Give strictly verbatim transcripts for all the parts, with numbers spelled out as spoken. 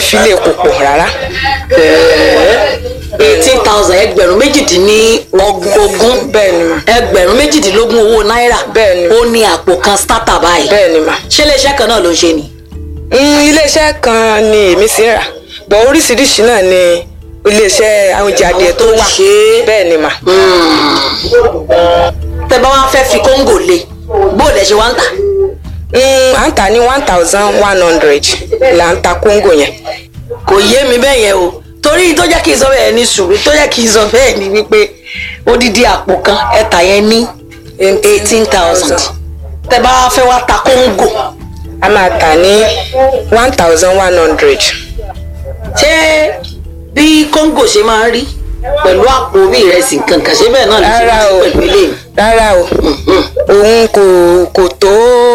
fi lè kó pọ̀ rárá. eighteen thousand ẹgbẹ̀rún méjìdínlógún bẹ́ẹ̀ ni mà. ẹgbẹ̀rún méjìdínlógún owó náírà bẹ́ẹ̀ ni. ó ní àpò kan starter báyìí. bẹ́ẹ̀ ni mà. ṣé iléeṣẹ́ kan náà ló ń ṣe ni. iléeṣẹ́ kan ni èmi sì ń rà bọ̀ oríṣiríṣi náà ni iléeṣẹ́ oúnjẹ adìẹ tó wà. bẹ́ẹ̀ ni mà. tẹ́ bá wá fẹ́ fi kóńgò lé bóòlù ẹ̀ ṣe wá ń tà. à ń tà ní one thousand one hundred là ń ta kóńgò yẹn. kò yé mi bẹ́ẹ̀ yẹn o torí tó jẹ́ kí n sọ bẹ́ẹ̀ ní sùúrù tó jẹ́ kí n sọ bẹ́ẹ̀ ni wípé odidi àpò kan ẹ̀ta yẹn ní eighteen thousand tẹ́ bá fẹ́ wá ta kóńgò. a máa tà ní one thousand one hundred. ṣé bí kóńgò ṣe máa ń rí pẹ̀lú àpò bí ìrẹsì kankan ṣé bẹ́ẹ̀ náà ló ṣe máa ń pẹ̀lú ilé. rárá o òun kò kò tó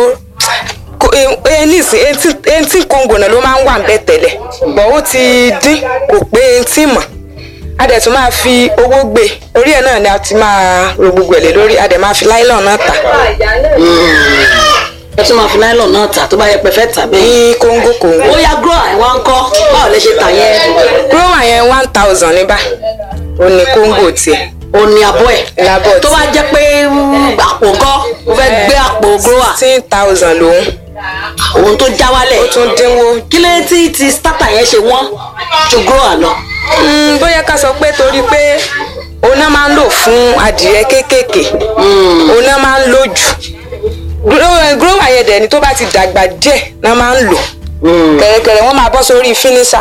nísìn eighteen kóńgò náà ló máa ń wà ń bẹ̀ tẹ́lẹ̀ bọ̀ ó ti dín kò pé eighteen mọ́ a dẹ̀ tún máa fi owó gbé orí ẹ̀ náà ni a ti máa ro gbogbo ẹ̀ lé lórí a dẹ̀ máa fi láìlọ́n náà tà. ẹ tún máa fi láìlọ́n náà tà tó bá yẹ pé fẹ́ tà bẹ́ẹ̀. ní kóńgò kóńgò. ó yá grower ẹ̀ wá ń kọ́ báwo lẹ ṣe tà yẹn. grower yẹn one thousand ní bá ó ní kóńgò tiẹ̀. ó ní abọ́ ẹ̀. lábọ̀ tí. tó bá jẹ́ pé àpò ńkọ́ ó fẹ́ gbé àpò grower. sixteen thousand lòún. òun tó já wálẹ̀. ó tún dínwó. kí ló tí ti starter yẹn ṣe wọ́n ju grower lọ. bóyá ká sọ pé torí pé òun náà máa ń lò fún adìyẹ kéékèèké òun náà máa ń lò jù grower yẹn dẹ̀ ni tó bá ti dàgbà díẹ̀ náà máa ń lò kẹ̀rẹ̀kẹ̀rẹ̀ wọ́n máa bọ́ sórí finisher.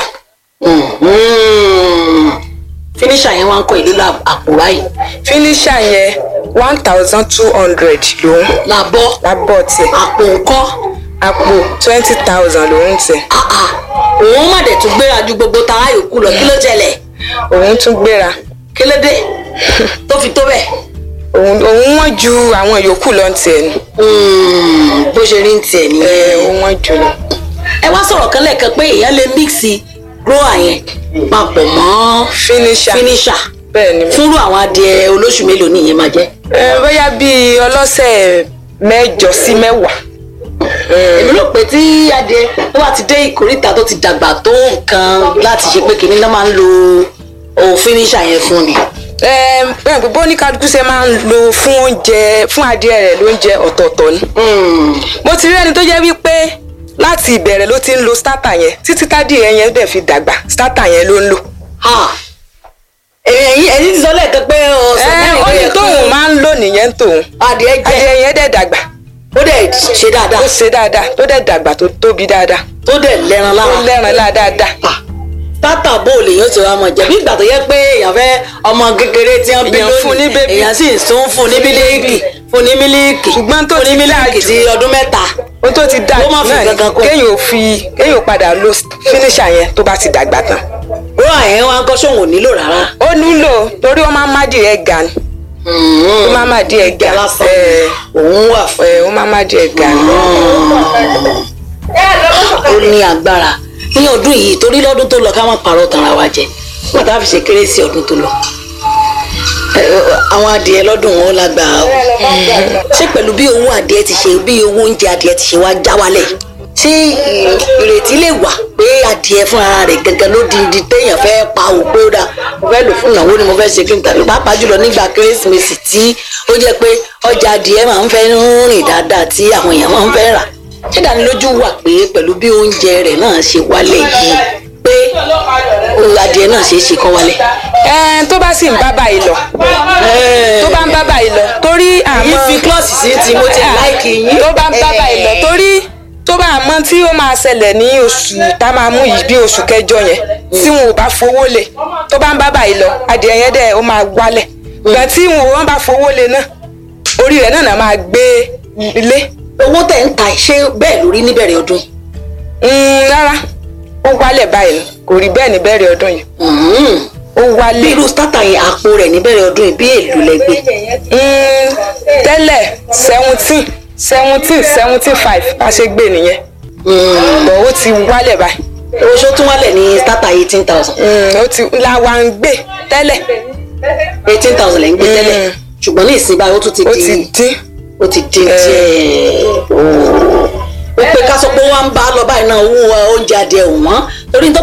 finisher yẹn wá ń kọ́ ìlú àpò báyìí. finisher yẹn one thousand two hundred lòún. làbọ̀ lábọ̀ tiẹ̀. àpò ńkọ́. àpò twenty thousand lòún tiẹ̀. òun má dẹ̀ tún gbéra ju gbogbo tara yòókù lọ kí ló tẹ̀lẹ̀. òun tún gbéra. kí ló dé tó fi tó bẹ́ẹ̀. òun òun wọ́n ju àwọn yòókù lọ tiẹ̀ ni. bó ṣe rí ń tiẹ̀ nìyẹn. òun wọ́n jù lọ. ẹ wá sọ̀rọ̀ kan lẹ́ẹ̀kan pé èèyàn lè mixi grower yẹn papọ̀ mọ́ finisher. finisher. bẹ́ẹ̀ ni. fúnrú àwọn adìẹ olóṣù mélòó ni ìyẹn máa jẹ́. bóyá bíi ọlọ́sẹ̀ mẹ́jọ sí mẹ́wàá. èmi rò pé tí adìẹ tó bá ti dé ìkórìtà tó ti dàgbà tó nǹkan láti ṣe pé kìnìún náà máa ń lo òun finisher yẹn fún ni. bẹ́ẹ̀ pé bóní kálukú ṣe máa ń lo fún oúnjẹ fún adìẹ rẹ̀ lóúnjẹ ọ̀tọ̀ọ̀tọ̀ ni. mo ti rí ẹni tó jẹ́ wípé láti ìbẹ̀rẹ̀ ló ti ń lo starter yẹn títí tádìẹ yẹn dẹ̀ fi dàgbà starter yẹn ló ń lò. ẹ̀yin ẹ̀yin ti sọ lẹ́ẹ̀kan pé ọ̀sẹ̀ mẹ́rin ó ní tóun máa ń lò nìyẹn tóun. adìẹ jẹ́ adìẹ yẹn dẹ̀ dàgbà. ó dẹ̀ ṣe dáadáa. ó ṣe dáadáa tó dẹ̀ dàgbà tó tóbi dáadáa. tó dẹ̀ lẹ́ran lára. ó lẹ́ran lára dáadáa. tátà bóòlù èèyàn ti wá mọ̀ jẹ́ bí ìgbà tó yẹ pé èèyàn fẹ́ ọmọ kékeré tí wọ́n bí lónìí èèyàn sì tún fún ní mílíìkì fún ní mílíìkì ṣùgbọ́n tó fún ní ti mílíìkì ti ọdún mẹ́ta. ó tó ti dà náà kéèyàn ò fi kéèyàn padà lo finisher yẹn tó bá ti dàgbà tán. grower yẹn wá ń kọ́ sóhun ò nílò rárá. ó nílò torí wọ́n máa ń má dìrẹ́ ga ni. ó máa má dìrẹ́ ga òun wà fún ó máa má dìrẹ́ ga ni. ó ní agbára ní ọdún yìí torí lọ́dún tó lọ ká má parọ́ tanra wa jẹ nígbà tá a fi ṣe kérésì ọdún tó lọ àwọn adìẹ lọ́dún wọn lágbára o ṣé pẹ̀lú bí owó adìẹ ti ṣe bí owó oúnjẹ adìẹ ti ṣe wá já wálẹ̀ ṣé ìrètí lè wà pé adìẹ fún ara rẹ̀ gangan ló di di téèyàn fẹ́ pa òpó dà mo fẹ́ lò fún ìnáwó ni mo fẹ́ ṣe kí n tàbí pàápàá jùlọ nígbà kérésìmesì tí ó jẹ́ pé ọjà adìẹ máa ń fẹ́ rìn dáadáa tí àwọn èèyàn máa ń fẹ́ rà ṣé ìdánilójú wà pé pẹ̀lú bí oúnjẹ rẹ̀ náà ṣe wálẹ̀ yìí pé adìẹ náà ṣe é ṣe kọ́ wálẹ̀. ẹ tó bá sì ń bá báyìí lọ tó bá ń bá báyìí lọ torí àmọ́ yìí fi klọ́ọ̀sì sí ti mo ti láìkì yín. tó bá ń bá báyìí lọ torí tó bá àmọ́ tí ó máa ṣẹlẹ̀ ní oṣù tá máa mú yìí bí oṣù kẹjọ yẹn tí wọn ò bá fowó lé tó bá ń bá báyìí lọ adìẹ yẹn dẹ̀ ó máa wálẹ̀ ìgbà tí wọn ò bá fowó lé náà orí rẹ̀ náà náà máa gbé ilé. owó tẹ̀ ń ta ṣé bẹ́ẹ̀ lórí níbẹ̀rẹ̀ ọdún yìí. rárá ó wálẹ̀ báyìí kò rí bẹ́ẹ̀ níbẹ̀rẹ̀ ọdún yìí. ó wálẹ̀. bí irú starter yẹn àpò rẹ̀ níbẹ̀rẹ̀ ọdún yìí bí èlò lẹ́gbẹ̀ẹ́. tẹ́lẹ̀ seventeen seventeen seventeen five bá ṣe gbé nìyẹn. bọ̀ ó ti wálẹ̀ báyìí. oṣù tún wálẹ̀ ní starter eighteen thousand. ó ti láwa ń gbé tẹ́lẹ̀. eighteen thousand lẹ́ ń gbé tẹ́lẹ̀ ṣùgbọ́n ní ìsìn báyìí ó tún ti ó ti dín. ó ti dín díẹ̀ ó pé ká sọ pé wọ́n ń bá lọ báyìí náà owó oúnjẹ adìẹ òun wọ́n torí tó